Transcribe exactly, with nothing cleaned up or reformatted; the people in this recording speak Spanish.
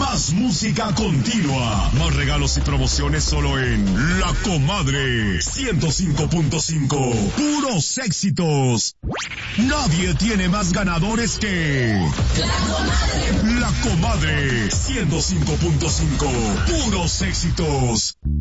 Más música continua. Más regalos y promociones solo en La Comadre. ciento cinco punto cinco. Puros éxitos. Nadie tiene más ganadores que La Comadre. La Comadre. ciento cinco punto cinco. Puros éxitos.